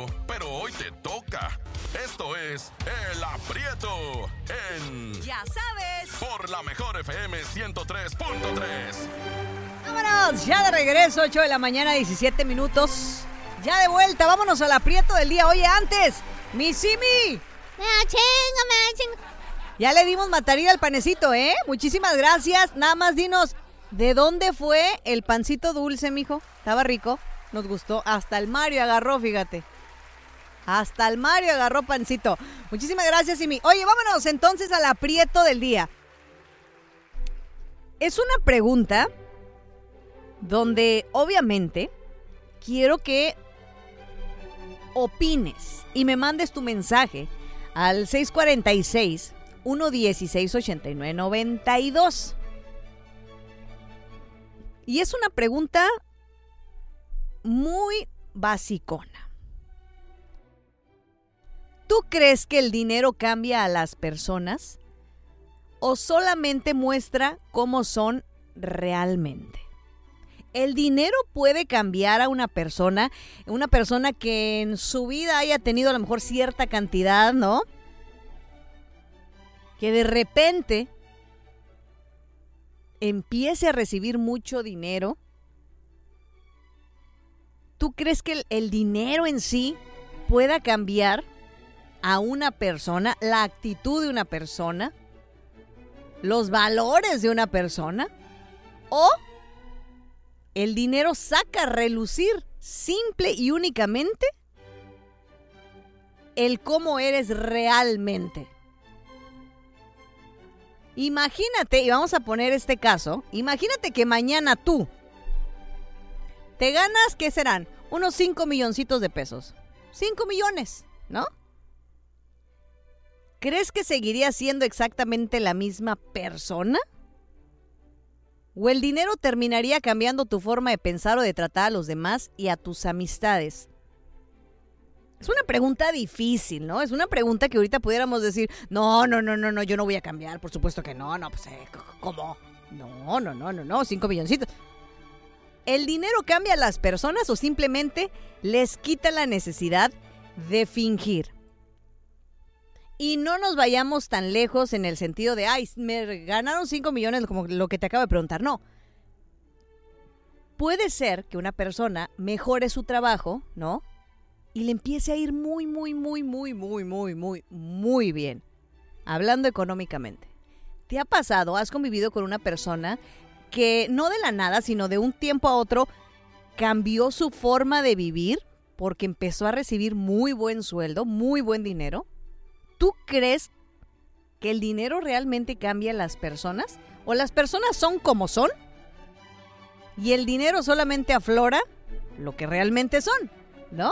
pero hoy te toca. Esto es El Aprieto en... Ya sabes. Por la Mejor FM 103.3. ¡Vámonos! Ya de regreso, 8 de la mañana, 17 minutos. Ya de vuelta, vámonos al aprieto del día. Oye, antes, mi Simi. Me chingo. Ya le dimos mataría al panecito, ¿eh? Muchísimas gracias. Nada más dinos, ¿de dónde fue el pancito dulce, mijo? Estaba rico, nos gustó. Hasta el Mario agarró, fíjate. Hasta el Mario agarró pancito. Muchísimas gracias, Simi. Oye, vámonos entonces al aprieto del día. Es una pregunta donde obviamente quiero que opines y me mandes tu mensaje al 646-116-8992. Y es una pregunta muy basicona. ¿Tú crees que el dinero cambia a las personas o solamente muestra cómo son realmente? El dinero puede cambiar a una persona que en su vida haya tenido a lo mejor cierta cantidad, ¿no? Que de repente empiece a recibir mucho dinero. ¿Tú crees que el dinero en sí pueda cambiar a una persona, la actitud de una persona, los valores de una persona? ¿O el dinero saca a relucir simple y únicamente el cómo eres realmente? Imagínate, y vamos a poner este caso, imagínate que mañana tú te ganas, ¿qué serán? Unos 5 milloncitos de pesos. 5 millones, ¿no? ¿Crees que seguirías siendo exactamente la misma persona? ¿O el dinero terminaría cambiando tu forma de pensar o de tratar a los demás y a tus amistades? Es una pregunta difícil, ¿no? Es una pregunta que ahorita pudiéramos decir, no, yo no voy a cambiar, por supuesto que no, pues, ¿cómo? No, 5 milloncitos. ¿El dinero cambia a las personas o simplemente les quita la necesidad de fingir? Y no nos vayamos tan lejos en el sentido de, ay, me ganaron 5 millones como lo que te acabo de preguntar. No. Puede ser que una persona mejore su trabajo, ¿no? Y le empiece a ir muy bien. Hablando económicamente. ¿Te ha pasado, has convivido con una persona que no de la nada, sino de un tiempo a otro, cambió su forma de vivir porque empezó a recibir muy buen sueldo, muy buen dinero? ¿Tú crees que el dinero realmente cambia a las personas? ¿O las personas son como son? Y el dinero solamente aflora lo que realmente son, ¿no?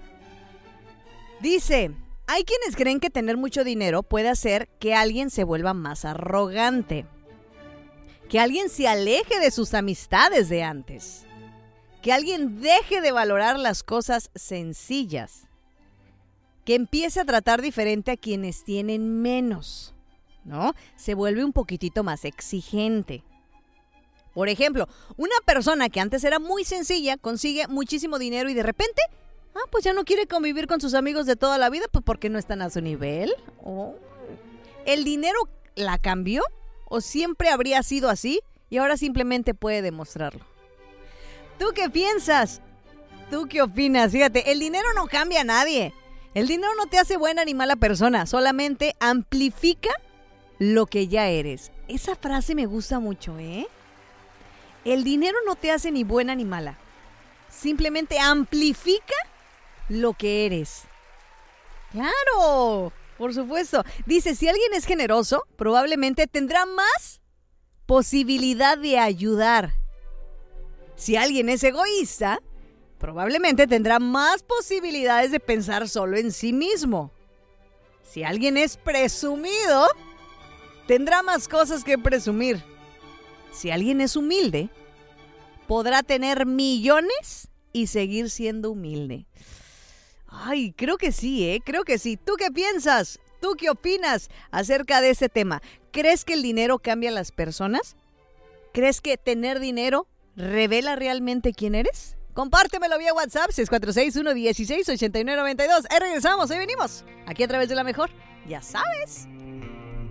Dice, hay quienes creen que tener mucho dinero puede hacer que alguien se vuelva más arrogante, que alguien se aleje de sus amistades de antes, que alguien deje de valorar las cosas sencillas, que empiece a tratar diferente a quienes tienen menos, ¿no? Se vuelve un poquitito más exigente. Por ejemplo, una persona que antes era muy sencilla consigue muchísimo dinero y de repente, pues ya no quiere convivir con sus amigos de toda la vida, pues porque no están a su nivel. ¿El dinero la cambió o siempre habría sido así y ahora simplemente puede demostrarlo? ¿Tú qué piensas? ¿Tú qué opinas? Fíjate, el dinero no cambia a nadie. El dinero no te hace buena ni mala persona, solamente amplifica lo que ya eres. Esa frase me gusta mucho, ¿eh? El dinero no te hace ni buena ni mala. Simplemente amplifica lo que eres. ¡Claro! Por supuesto. Dice, si alguien es generoso, probablemente tendrá más posibilidad de ayudar. Si alguien es egoísta, probablemente tendrá más posibilidades de pensar solo en sí mismo. Si alguien es presumido, tendrá más cosas que presumir. Si alguien es humilde, podrá tener millones y seguir siendo humilde. Ay, creo que sí, creo que sí. ¿Tú qué piensas? ¿Tú qué opinas acerca de este tema? ¿Crees que el dinero cambia a las personas? ¿Crees que tener dinero revela realmente quién eres? Compártemelo vía WhatsApp 646-116-8992. Regresamos, ahí venimos. Aquí a través de La Mejor. Ya sabes.